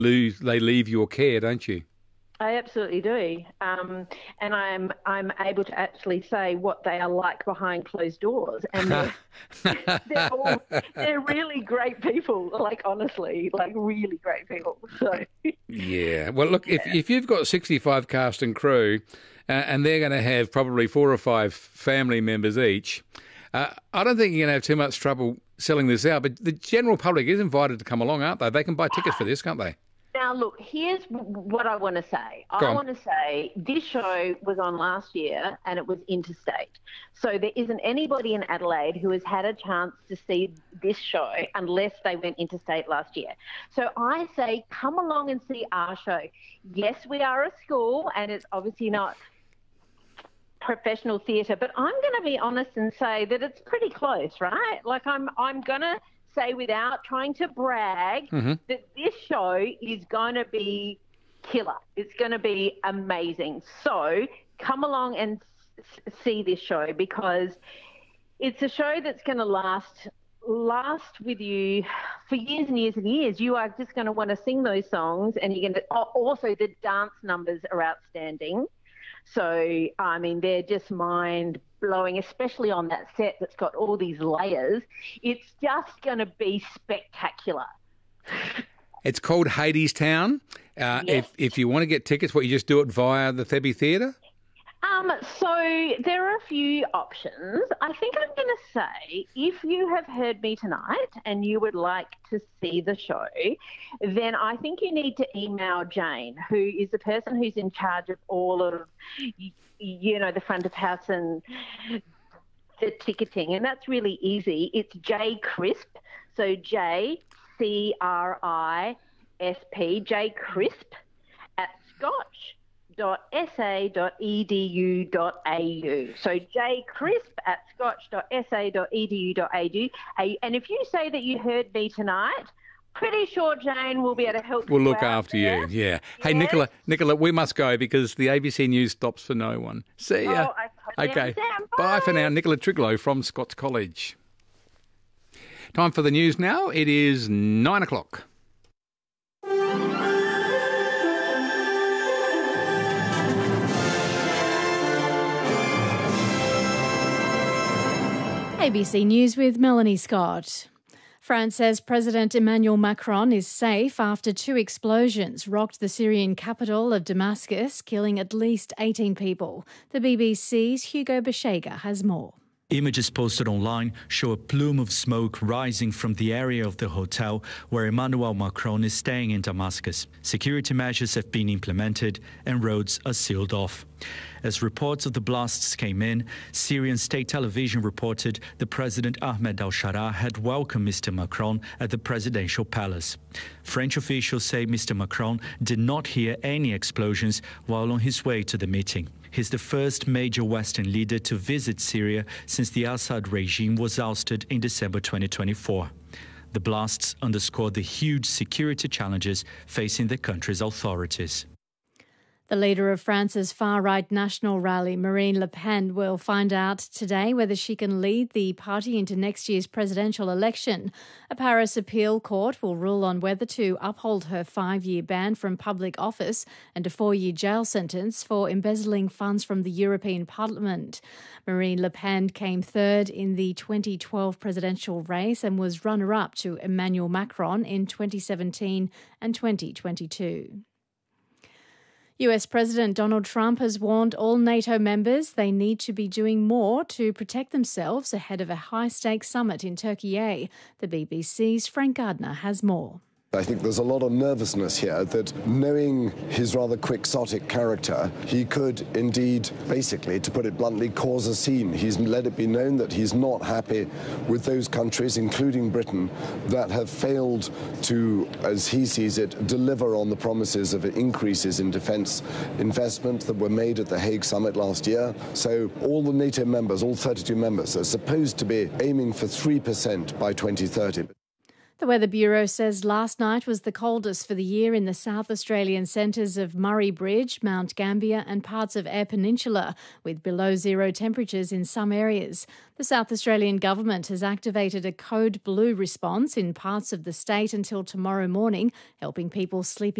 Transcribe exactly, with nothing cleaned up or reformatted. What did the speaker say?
lose, they leave your care, don't you? I absolutely do, um, and I'm I'm able to actually say what they are like behind closed doors, and they're they're, all, they're really great people. Like honestly, like really great people. So yeah, well, look, yeah. if if you've got sixty-five cast and crew, uh, and they're going to have probably four or five family members each, uh, I don't think you're going to have too much trouble selling this out. But the general public is invited to come along, aren't they? They can buy tickets for this, can't they? Now, look, here's what I want to say. Go I on. want to say this show was on last year and it was interstate. So there isn't anybody in Adelaide who has had a chance to see this show unless they went interstate last year. So I say come along and see our show. Yes, we are a school and it's obviously not professional theatre, but I'm going to be honest and say that it's pretty close, right? Like I'm, I'm going to say without trying to brag mm-hmm. that this show is going to be killer. It's going to be amazing. So come along and s- see this show because it's a show that's going to last last with you for years and years and years. You are just going to want to sing those songs, and you're going to oh, also the dance numbers are outstanding. So, I mean, they're just mind-blowing, especially on that set that's got all these layers. It's just going to be spectacular. It's called Hadestown. Uh, yes. If if you want to get tickets, what, you just do it via the Thebby Theatre? Um, so there are a few options. I think I'm going to say if you have heard me tonight and you would like to see the show, then I think you need to email Jane, who is the person who's in charge of all of, you know, the front of house and the ticketing. And that's really easy. It's J Crisp. So J C R I S P, J Crisp at Scotch. dot s a dot e d u dot a u. So jcrisp at scotch dot s a dot e d u dot a u. And if you say that you heard me tonight, pretty sure Jane will be able to help we'll you look out after there. you, yeah. Hey, Yes. Nicola, Nicola, we must go because the A B C News stops for no one. See ya. Oh, I totally okay. understand. Bye. Bye for Bye. now. Nicola Triglow from Scots College. Time for the news now. It is nine o'clock. A B C News with Melanie Scott. France says President Emmanuel Macron is safe after two explosions rocked the Syrian capital of Damascus, killing at least eighteen people. The B B C's Hugo Beshega has more. Images posted online show a plume of smoke rising from the area of the hotel where Emmanuel Macron is staying in Damascus. Security measures have been implemented and roads are sealed off. As reports of the blasts came in, Syrian state television reported the President Ahmed al-Shara had welcomed Mister Macron at the presidential palace. French officials say Mister Macron did not hear any explosions while on his way to the meeting. He's the first major Western leader to visit Syria since the Assad regime was ousted in December twenty twenty-four. The blasts underscored the huge security challenges facing the country's authorities. The leader of France's far-right national rally, Marine Le Pen, will find out today whether she can lead the party into next year's presidential election. A Paris appeal court will rule on whether to uphold her five-year ban from public office and a four-year jail sentence for embezzling funds from the European Parliament. Marine Le Pen came third in the twenty twelve presidential race and was runner-up to Emmanuel Macron in twenty seventeen and twenty twenty-two. U S President Donald Trump has warned all NATO members they need to be doing more to protect themselves ahead of a high-stakes summit in Turkey. The B B C's Frank Gardner has more. I think there's a lot of nervousness here that knowing his rather quixotic character, he could indeed, basically, to put it bluntly, cause a scene. He's let it be known that he's not happy with those countries, including Britain, that have failed to, as he sees it, deliver on the promises of increases in defence investment that were made at the Hague summit last year. So all the NATO members, all thirty-two members, are supposed to be aiming for three percent by twenty thirty. The Weather Bureau says last night was the coldest for the year in the South Australian centres of Murray Bridge, Mount Gambier and parts of Eyre Peninsula, with below zero temperatures in some areas. The South Australian government has activated a code blue response in parts of the state until tomorrow morning, helping people sleep